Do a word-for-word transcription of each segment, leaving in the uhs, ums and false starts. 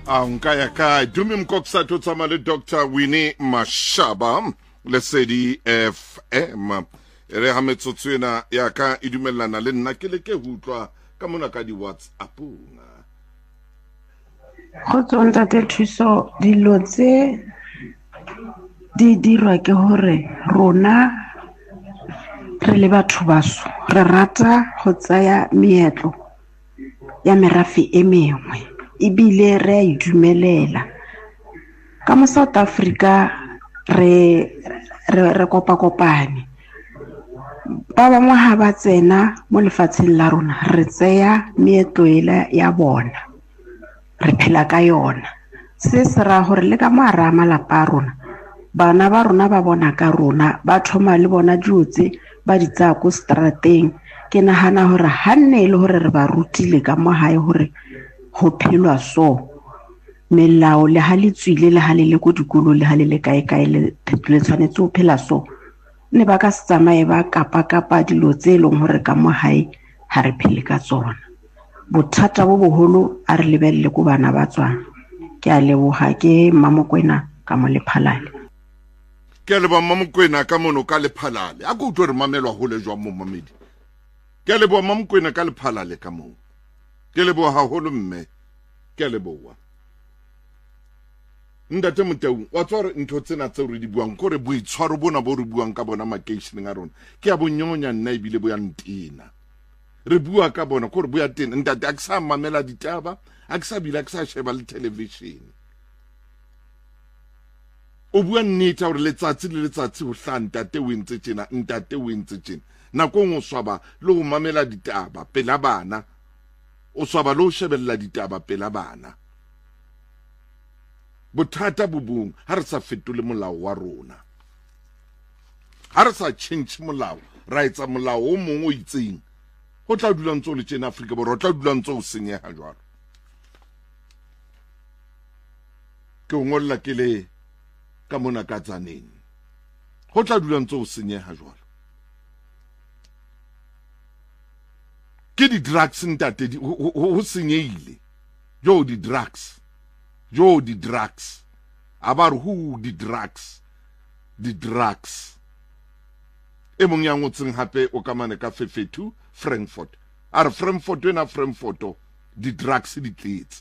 Ankaya ka dumi mkoksa tutsama le Doctor Winnie Mashaba le Sedi F M re ha metsotswena ya ka idumellana le nna ke le ke hutlwa ka mona ka di WhatsApp na go tsonta te thuso dilo tse di dirwa ke hore rona re le batho baso re rata go tsaya meetlo ya merafi e mengwe ibile re a idumelela ka mo South Africa re re re kopa kopane ba bangwe ha ba tsena mo lefatsheng la rona re tseya meetlo ela ya bona re phela ka yona se se ra hore le ka mara malapa rona bana ba rona ba bona ka rona ba thoma le bona diotse ba ditsa ko strateng ke nahana hore hanne le hore re ba rutile ka mo hae hore ho phelwa so melao le ha le tswile le ha le le go dikolo le ha le le kae kae le le tshwanetse ho phela so ne ba ka tsamaye ba kapa kapa dilo tse leng hore ka mo hae ha re phele ka tsona bothata bo boholo a re lebelle go bana ba tswana ke a leboga ke Mmamokwena ka mo Lephalale ke le ba Mmamokwena ka mono ka Lephalale a go utlwe re mamelwa ho le jwa mo mamedi ke le ba Mmamokwena ka Lephalale ka mo ke le bo haholo mme ke le boa ndate moteu wa tsware ntho tsena tse re di buang go re boitshwaro bona bo re buang ka bona makeisheneng a rona ke a bonyonya nna ibile bo ya ntena re bua ka bona go re bo ya tena ndate a ke sa mamela ditaba a ke sa bila ke sa sheba le television o bua nnete hore letsatsi le letsatsi ho hla ntate o entse tjena ntate o entse tjena nako ngo swaba le ho mamela ditaba pela bana o swaba lo shebella ditaba pela bana bothata bobung ha re sa fetole molao wa rona ha re sa change molao ra etsa molao o mongwe o itseng go tla dula ntse le tjena Afrika Borwa o tla dula ntse o senyega jwalo ke o ngolla ke le ka mona ka tsaneng go tla dula ntse o senyega jwalo ke di drugs ntate di ho senyehile jo di drugs jo di drugs abar hu di drugs di drugs e mong ya ngotseng hape o kamane ka fefetu Frankfurt are Frankfurt wena Frankfurt di drugs di tletse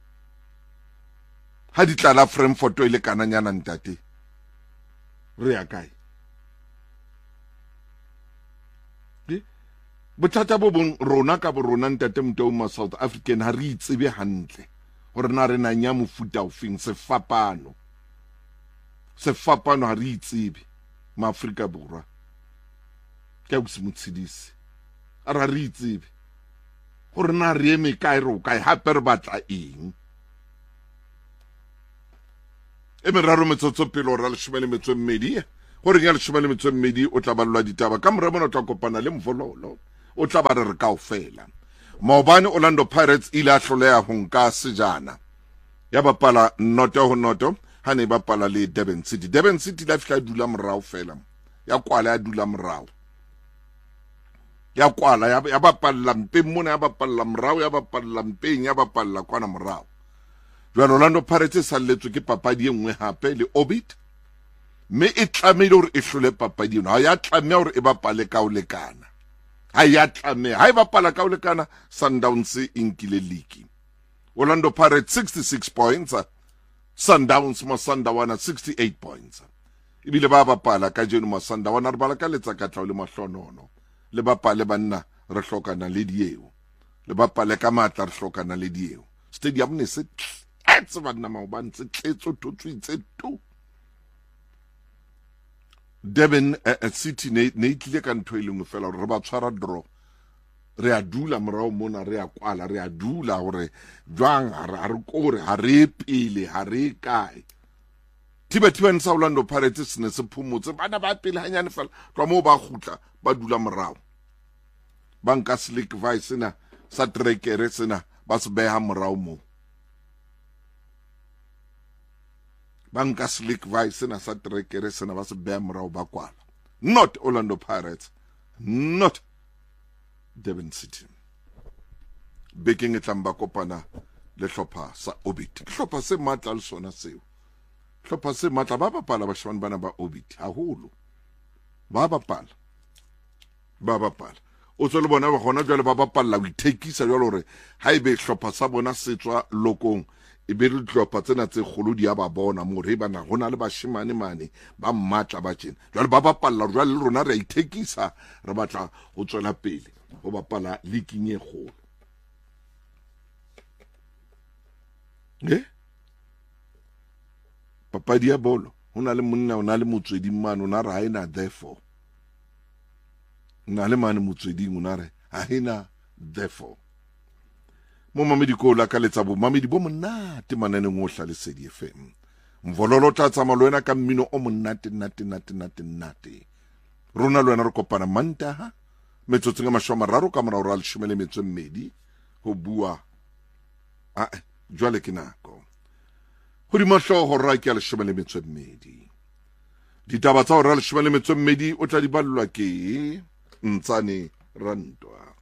ha di tlala Frankfurt ile kananyana ntate re ya kae bothata bo bong rona ka bo rona ntate motho ma South African ha re itsebe hantle gore na re na nya mofuta o feng se fapano se fapano ha re itsebe ma Afrika Borwa ke go smutsidisi ara re itsebe gore na re eme kae ro kae hape re batla eng e meraro metsotso pelo ra le shomele metso mmedi gore ya le shomele metso mmedi o tla ballwa ditaba ka mora bona o tla kopana le mvololo o tla ba re kaofela maobane Orlando Pirates ile a hloleha ho nka sejana ya bapala noto ho noto ha ne bapala le Durban City Durban City la fihla dula morao fela ya kwala ya dula morao ya kwala ya, ya bapalla mpe mona ya bapalla morao ya bapalla mpeng ya bapalla kwana morao jwale Orlando Pirates sa letswe ke papadi engwe hape le Orbit me e tlamehile hore e hlole papadi eno ha ya tlameha hore e bapale ka o lekana ha ya tlameha ha e bapala ka o lekana Sundowns inkile league Orlando Pirates sixty-six points Sundowns ma Sundawana sixty-eight points ibile ba bapala ka jeno ma Sundawana re bala ka letsa ka tlaole mahlonono le bapale banna re hlokana le dieo le bapale ka matla re hlokana le dieo stadium ne se etse banna maobane se tletso totswitse tu Durban uh, City ne ne itlile ka ntho ile ngwe fela re ba tshwara draw re a dula morao mona re a kwala re a dula hore jwang ha re kore ha re pele ha re kae tiba tiba nsa Orlando Pirates ne se phumotse bana ba pele hanyane fela twa mo ba khutla ba dula morao banka slick vice na sa trekere sena ba se beha morao mo banka slick vice na sa trekere sena ba se beha morao ba kwala not Orlando Pirates not Durban City beking e tlamba kopana le hlopha sa Obit. Hlopha se matla le sona seo. Hlopha se matla ba bapala bashemane bana ba Obit haholo. Ba bapala. Ba bapala. O tsole bona ba gona jwale ba bapalla o itekisa jwale hore ha ebe hlopha sa bona se tswa lokong e be re hlopha tsena tse kgolo di ya ba bona mo re bana hona le bashemane mane ba mmatla ba tjena jwale ba bapalla jwale le rona re itekisa re batla ho tswela pele ho bapala leaking e kgolo. Eh? Papadi ya bolo hona le monna ona le motswedi mane ona re ha ena therefore na le mane motsweding ona re ha ena therefore mo mamedi ko la ka letsa bo mamedi bo monate mananeng o hla le Lesedi F M mvololo tla tsama lo ena ka mmino o monate nate nate nate nate rona lo ena re kopana Mantaha metsotseng a mashome a mararo ka morao ra leshome le metso e mmedi ho bua a jwale ke nako ho di mahloho ra ke a leshome le metso e mmedi ditaba tsa ho ra leshome le metso e mmedi o tla di ballwa ke Ntsane Rantwa.